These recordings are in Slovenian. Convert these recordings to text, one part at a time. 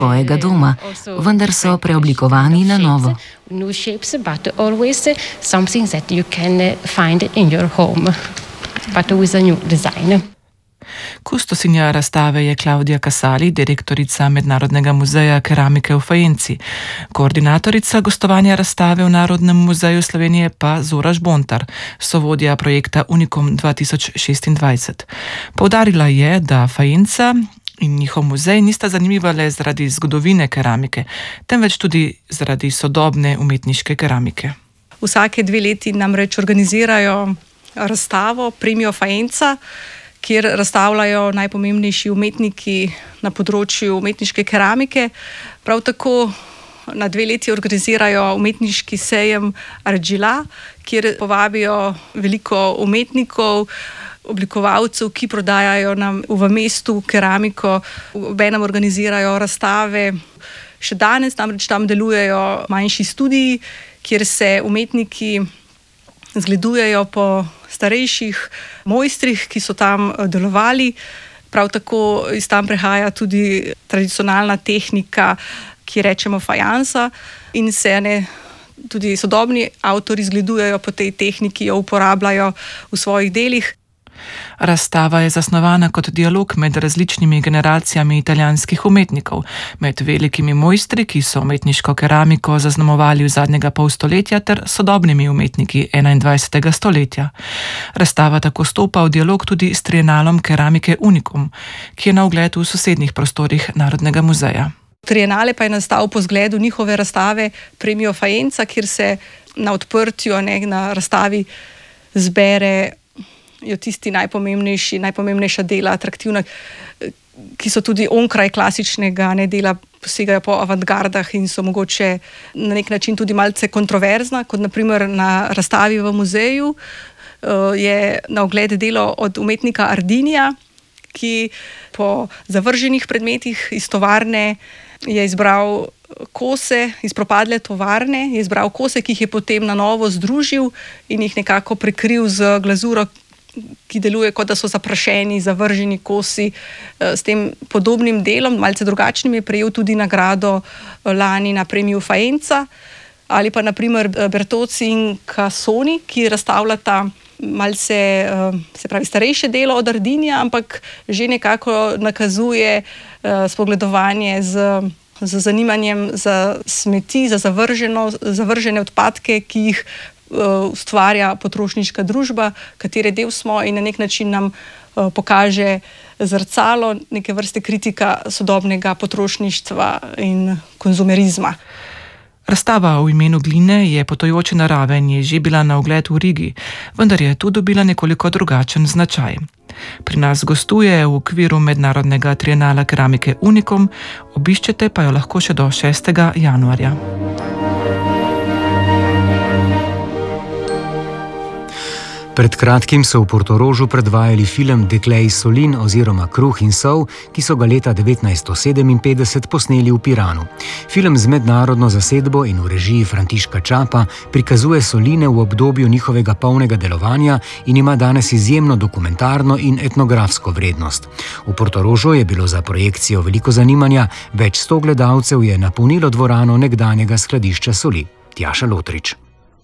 svojega doma, vendar so preoblikovani na novo. Kustosinja razstave je Claudia Casali, direktorica Mednarodnega muzeja keramike v Fajenci. Koordinatorica gostovanja razstave v Narodnem muzeju Slovenije pa Zora Žbontar, sovodja projekta Unikum 2026. Poudarila je, da Fajenca in njihov muzej nista zanimiva le zaradi zgodovine keramike, temveč tudi zaradi sodobne umetniške keramike. Vsake 2 leti namreč organizirajo razstavo Premio Fajenca, kjer razstavljajo najpomembnejši umetniki na področju umetniške keramike. Prav tako na 2 leti organizirajo umetniški sejem Argila, kjer povabijo veliko umetnikov, oblikovalcev, ki prodajajo nam v mestu keramiko, obenem organizirajo razstave. Še danes namreč tam delujejo manjši studiji, kjer se umetniki zgledujejo po starejših mojstrih, ki so tam delovali. Prav tako iz tam prehaja tudi tradicionalna tehnika, ki rečemo fajansa, in se tudi sodobni avtorji zgledujejo po tej tehniki, jo uporabljajo v svojih delih. Razstava je zasnovana kot dialog med različnimi generacijami italijanskih umetnikov, med velikimi mojstri, ki so umetniško keramiko zaznamovali v zadnjega pol stoletja, ter sodobnimi umetniki 21. stoletja. Razstava tako stopa v dialog tudi s trienalom keramike Unikum, ki je na ogled v sosednjih prostorih Narodnega muzeja. Trienale pa je nastal po zgledu njihove razstave Premio Fajenca, kjer se na odprtju, na razstavi zbere tisti najpomembnejša dela, atraktivna, ki so tudi onkraj klasičnega dela, posegajo po avantgardah in so mogoče na nek način tudi malce kontroverzna, kot naprimer na razstavi v muzeju je na ogled delo od umetnika Ardinija, ki po zavrženih predmetih iz tovarne je izbral kose, iz propadle tovarne, je izbral kose, ki jih je potem na novo združil in jih nekako prekril z glazuro, ki deluje, kot da so zaprašeni, zavrženi kosi. S tem podobnim delom, malce drugačnim, je prejel tudi nagrado lani na Premio Fajenca. Ali pa naprimer Bertozzi in Casoni, ki razstavljata malce, se pravi, starejše delo od Ardinija, ampak že nekako nakazuje spogledovanje z zanimanjem za smeti, za zavržene odpadke, ki jih ustvarja potrošniška družba, katere del smo, in na nek način nam pokaže zrcalo, neke vrste kritika sodobnega potrošništva in konzumerizma. Razstava v imenu gline je potujoče narave in je že bila na ogled v Rigi, vendar je tu dobila nekoliko drugačen značaj. Pri nas gostuje v okviru mednarodnega trienala keramike Unikum, obiščete pa jo lahko še do 6. januarja. Pred kratkim so v Portorožu predvajali film Dekle iz Solin oziroma Kruh in sol, ki so ga leta 1957 posneli v Piranu. Film z mednarodno zasedbo in v režiji Františka Čapa prikazuje Soline v obdobju njihovega polnega delovanja in ima danes izjemno dokumentarno in etnografsko vrednost. V Portorožu je bilo za projekcijo veliko zanimanja, več 100 gledalcev je napolnilo dvorano nekdanjega skladišča soli. Tjaša Lotrič.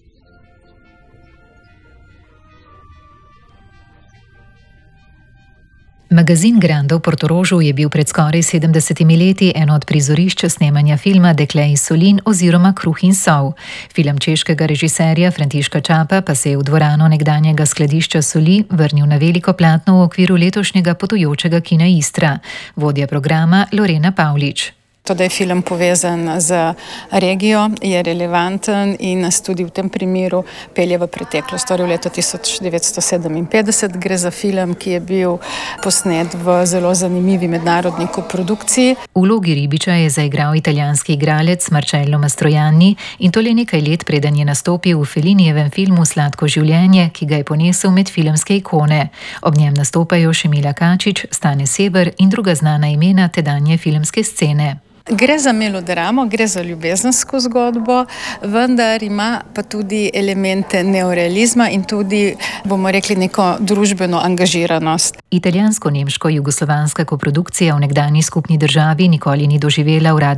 Magazin Grande v Portorožu je bil pred skoraj 70 leti eno od prizorišč snemanja filma Dekle iz Solin oziroma Kruh in sol. Film češkega režiserja Františka Čapa pa se je v dvorano nekdanjega skladišča soli vrnil na veliko platno v okviru letošnjega potujočega kina Istra. Vodja programa Lorena Pavlič. To, da je film povezan z regijo, je relevanten in nas tudi v tem primeru pelje v preteklost, torej v leto 1957. Gre za film, ki je bil posnet v zelo zanimivi mednarodni koprodukciji. V vlogi ribiča je zaigral italijanski igralec Marcello Mastroianni in to le nekaj let preden je nastopil v Fellinijevem filmu Sladko življenje, ki ga je ponesel med filmske ikone. Ob njem nastopajo še Mila Kačič, Stane Sever in druga znana imena tedanje filmske scene. Gre za melodramo, gre za ljubezensko zgodbo, vendar ima pa tudi elemente neorealizma in tudi, bomo rekli, neko družbeno angažiranost. Italijansko-nemško-jugoslovanska koprodukcija v nekdanji skupni državi nikoli ni doživela uradnega